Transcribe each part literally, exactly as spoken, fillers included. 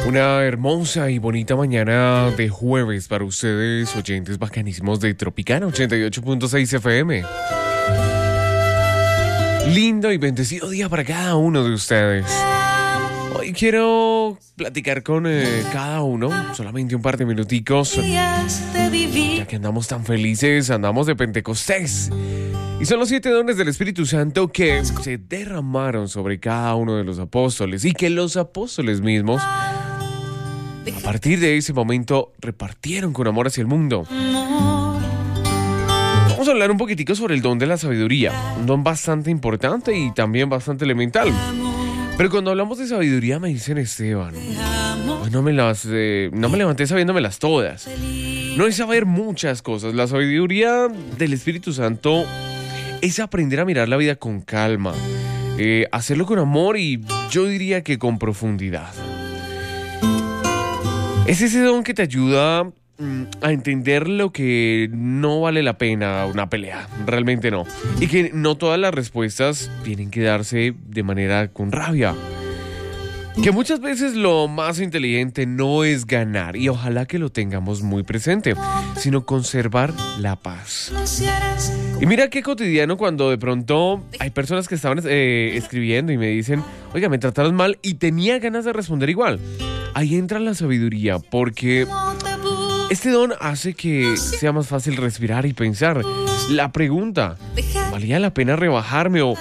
Una hermosa y bonita mañana de jueves para ustedes, oyentes bacanísimos de Tropicana ochenta y ocho punto seis F M. Lindo y bendecido día para cada uno de ustedes. Hoy quiero platicar con eh, cada uno, solamente un par de minuticos, ya que andamos tan felices, andamos de Pentecostés. Y son los siete dones del Espíritu Santo que se derramaron sobre cada uno de los apóstoles y que los apóstoles mismos, a partir de ese momento, repartieron con amor hacia el mundo. Vamos a hablar un poquitico sobre el don de la sabiduría, un don bastante importante y también bastante elemental. Pero cuando hablamos de sabiduría me dicen, Esteban, pues no me las, eh, no me levanté sabiéndomelas todas. No es saber muchas cosas. La sabiduría del Espíritu Santo es aprender a mirar la vida con calma, eh, hacerlo con amor y yo diría que con profundidad. Es ese don que te ayuda mm, a entender lo que no vale la pena una pelea, realmente no. Y que no todas las respuestas tienen que darse de manera con rabia. Que muchas veces lo más inteligente no es ganar, y ojalá que lo tengamos muy presente, sino conservar la paz. Y mira qué cotidiano cuando de pronto hay personas que estaban eh, escribiendo y me dicen, oiga, me trataron mal y tenía ganas de responder igual. Ahí entra la sabiduría, porque este don hace que sea más fácil respirar y pensar. La pregunta, ¿valía la pena rebajarme o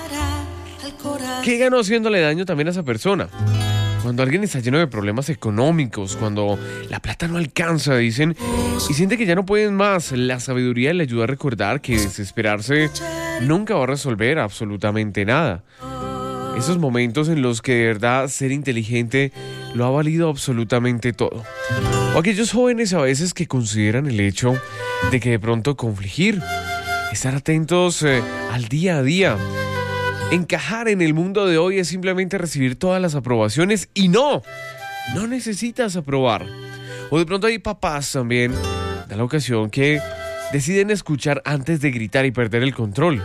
qué ganó haciéndole daño también a esa persona? Cuando alguien está lleno de problemas económicos, cuando la plata no alcanza, dicen, y siente que ya no pueden más, la sabiduría le ayuda a recordar que desesperarse nunca va a resolver absolutamente nada. Esos momentos en los que de verdad ser inteligente lo ha valido absolutamente todo. O aquellos jóvenes a veces que consideran el hecho de que de pronto confligir, estar atentos eh, al día a día, encajar en el mundo de hoy es simplemente recibir todas las aprobaciones y no, no necesitas aprobar. O de pronto hay papás también, da la ocasión, que deciden escuchar antes de gritar y perder el control.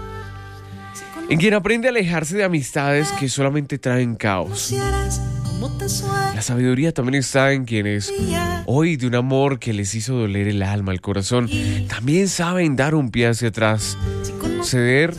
En quien aprende a alejarse de amistades que solamente traen caos. La sabiduría también está en quienes, hoy de un amor que les hizo doler el alma, el corazón, también saben dar un pie hacia atrás, ceder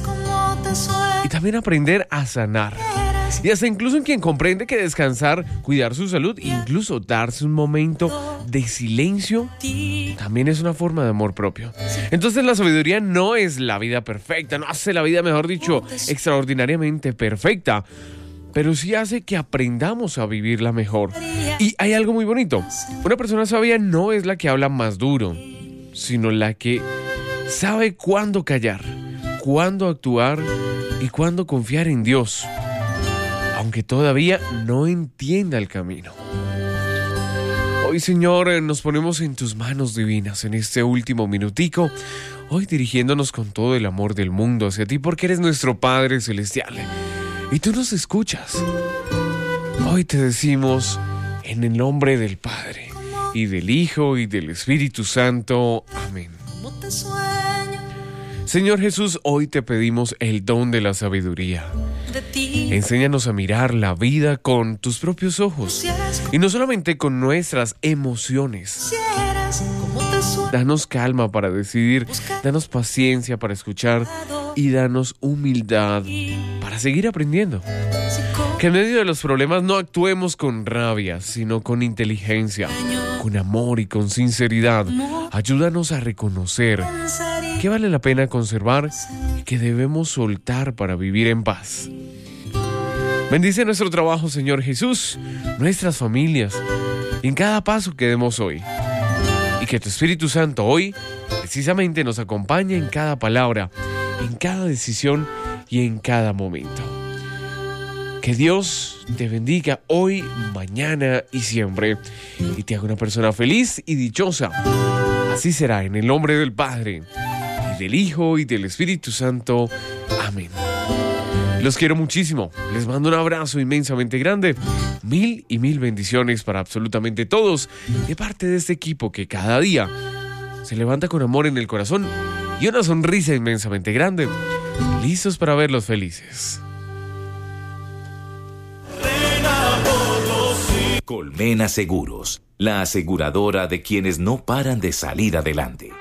y también aprender a sanar. Y hasta incluso en quien comprende que descansar, cuidar su salud, incluso darse un momento de silencio, también es una forma de amor propio. Entonces la sabiduría no es la vida perfecta, no hace la vida, mejor dicho, extraordinariamente perfecta, pero sí hace que aprendamos a vivirla mejor. Y hay algo muy bonito. Una persona sabia no es la que habla más duro, sino la que sabe cuándo callar, cuándo actuar y cuándo confiar en Dios, aunque todavía no entienda el camino. Hoy, Señor, nos ponemos en tus manos divinas en este último minutico, hoy dirigiéndonos con todo el amor del mundo hacia ti, porque eres nuestro Padre Celestial y tú nos escuchas. Hoy te decimos en el nombre del Padre y del Hijo y del Espíritu Santo. Amén. Señor Jesús, hoy te pedimos el don de la sabiduría. Enséñanos a mirar la vida con tus propios ojos y no solamente con nuestras emociones. Danos calma para decidir, danos paciencia para escuchar y danos humildad para seguir aprendiendo. Que en medio de los problemas no actuemos con rabia, sino con inteligencia, con amor y con sinceridad. Ayúdanos a reconocer que vale la pena conservar y que debemos soltar para vivir en paz. Bendice nuestro trabajo, Señor Jesús, nuestras familias, en cada paso que demos hoy. Y que tu Espíritu Santo hoy precisamente nos acompañe en cada palabra, en cada decisión y en cada momento. Que Dios te bendiga hoy, mañana y siempre, y te haga una persona feliz y dichosa. Así será, en el nombre del Padre, y del Hijo y del Espíritu Santo. Amén. Los quiero muchísimo. Les mando un abrazo inmensamente grande. Mil y mil bendiciones para absolutamente todos, de parte de este equipo que cada día se levanta con amor en el corazón y una sonrisa inmensamente grande, listos para verlos felices. Colmena Seguros, la aseguradora de quienes no paran de salir adelante.